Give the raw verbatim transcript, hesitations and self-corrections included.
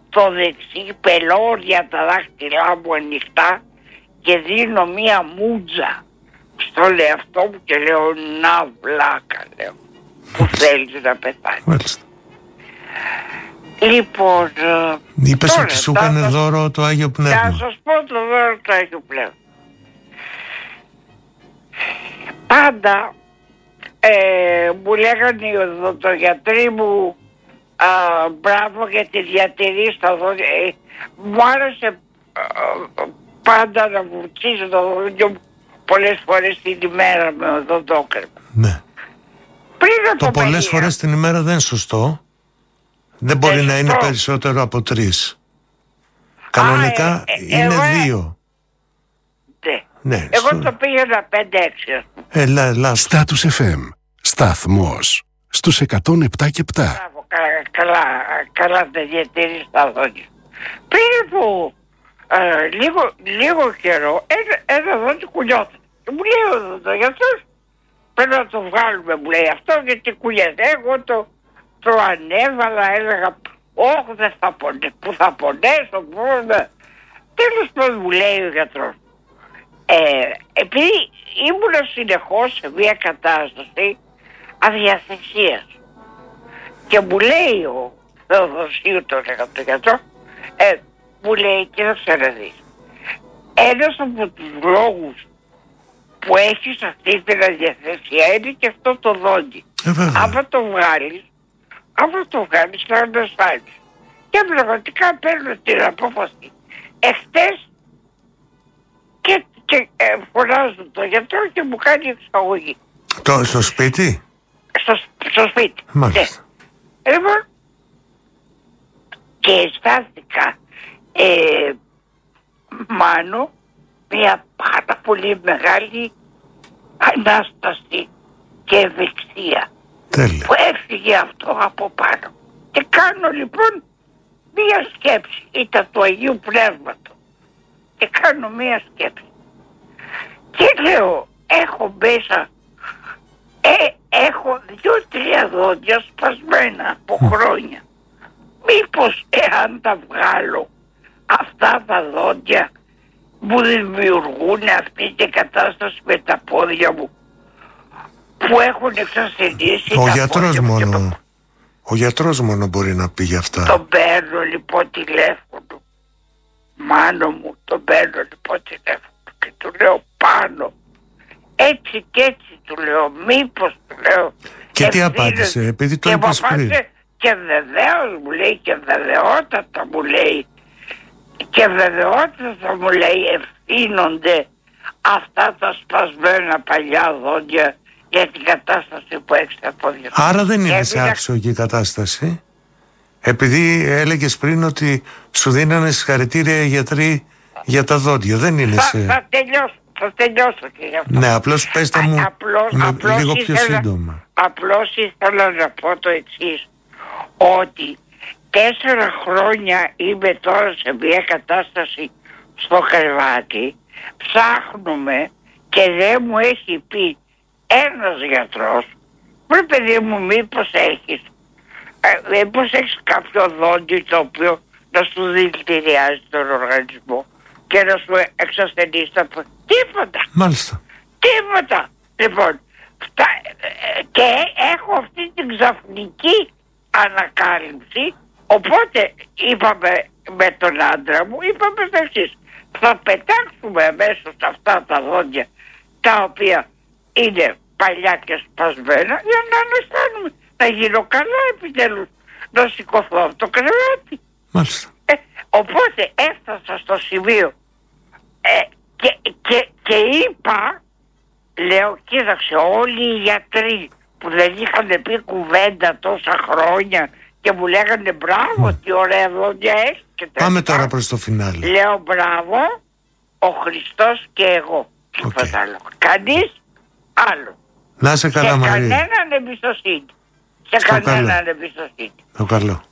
στο δεξί, πελώρια τα δάχτυλά μου ανοιχτά και δίνω μία μούτζα στο λεαυτό μου και λέω να βλάκα, λέω, που θέλεις να πεθάνεις. Μάλιστα. Λοιπόν, είπες ότι σου έκανε δώρο το Άγιο Πνεύμα. Θα σας πω το δώρο το Άγιο Πνεύμα. Πάντα ε, μου λέγανε οι οδοντογιατροί μου α, μπράβο για τη διατηρή στα δόντια. Ε, μου άρεσε α, πάντα να βουρτσίζω το δόντιο μου πολλές φορές την ημέρα με οδοντόκρεμα. Ναι. Πριν από το πολλές φορές την ημέρα δεν είναι σωστό. Δεν μπορεί δεν να σωστό. Είναι περισσότερο από τρεις. Κανονικά α, ε, ε, είναι ε, δύο. Ναι. Ναι, εγώ στο... το πήγαινα πέντε έξι. Έλα, έλα. Στάτους εφ εμ. Σταθμός. Στους εκατόν επτά και επτά. Μπράβο, καλά, καλά, καλά τα διατηρείς τα δόντια. Πριν από ε, λίγο, λίγο καιρό, ένα, ένα δόντι κουνιώθηκε. Και μου λέει ο δοντογιατρός, πρέπει να το βγάλουμε, μου λέει αυτό, γιατί κουνιέται. Εγώ το, το ανέβαλα, έλεγα, όχι δεν θα πονέσω, που θα πονέσω, που θα... Τέλος πάντων μου λέει ο γιατρός. Ε, επειδή ήμουν συνεχώς σε μια κατάσταση αδιαθεσίας και μου λέει ο Θεοδοσίου, το λέγαμε το γιατρό, ε, μου λέει, κοίταξε να δεις, ένας από τους λόγους που έχεις αυτή την αδιαθεσία είναι και αυτό το δόντι. Ε, άμα το βγάλεις, άμα το βγάλεις θα αναστάλεις. Και πραγματικά παίρνω την απόφαση εχθές και, και ε, φωνάζω τον γιατρό και μου κάνει εξαγωγή. Το, στο σπίτι? Στο, στο σπίτι. Μάλιστα. Ναι. Λοιπόν, και αισθάνθηκα ε, μάνο μια πάρα πολύ μεγάλη ανάσταση και ευεξία. Τέλεια. Που έφυγε αυτό από πάνω. Και κάνω λοιπόν μία σκέψη. Ήταν του Αγίου Πνεύματος. Και κάνω μία σκέψη. Και λέω, έχω μέσα, ε, έχω δύο-τρία δόντια σπασμένα από χρόνια. Μήπως εάν τα βγάλω, αυτά τα δόντια μου δημιουργούν αυτή την κατάσταση με τα πόδια μου που έχουν εξασθενήσει. Ο γιατρός μόνο, το... ο γιατρός μόνο μπορεί να πει για αυτά. Τον παίρνω λοιπόν τηλέφωνο, μάνο μου, τον παίρνω λοιπόν τηλέφωνο και του λέω πάνω. Έτσι και έτσι του λέω, μήπως του λέω. Και τι απάντησε, επειδή το είπες πριν. Και βεβαίως μου λέει, και βεβαιότατα μου λέει, και βεβαιότατα μου λέει, ευθύνονται αυτά τα σπασμένα παλιά δόντια για την κατάσταση που έχεις στα πόδια. Άρα δεν είναι σε άψογη κατάσταση. Επειδή έλεγες πριν ότι σου δίνανε συγχαρητήρια οι γιατροί για τα δόντια. Δεν είναι θα, σε... Θα τελειώσω, θα τελειώσω και γι' αυτό. Ναι, απλώς πες τα μου απλώς, με, απλώς λίγο πιο ήθελα, σύντομα. Απλώς ήθελα να πω το εξής, ότι τέσσερα χρόνια είμαι τώρα σε μια κατάσταση στο κρεβάτι, ψάχνουμε και δεν μου έχει πει ένας γιατρός, βρε παιδί μου, μήπως έχεις, ε, μήπως έχεις κάποιο δόντι το οποίο να σου δηλητηριάζει τον οργανισμό και να σου εξασθενήσει τα πόδια. Τίποτα. Μάλιστα. Τίποτα. Λοιπόν, φτα... και έχω αυτή την ξαφνική ανακάλυψη, οπότε είπαμε με τον άντρα μου, είπαμε το εξής, θα πετάξουμε αμέσως αυτά τα δόντια τα οποία είναι παλιά και σπασμένα για να αναστάνουμε, να γίνω καλά επιτέλους, να σηκωθώ από το κρεβάτι. Μάλιστα. Ε, οπότε έφτασα στο σημείο ε, και, και, και είπα, λέω, κοίταξε, όλοι οι γιατροί που δεν είχαν πει κουβέντα τόσα χρόνια και μου λέγανε μπράβο, mm. τι ωραία δόντια έχει. Πάμε τώρα προς το φινάλε. Λέω μπράβο, ο Χριστός και εγώ. Okay. Κανείς άλλο. Να σε καλά, Μαρία. Σε κανέναν εμπιστοσύνη. Σε κανέναν εμπιστοσύνη. Το καλό.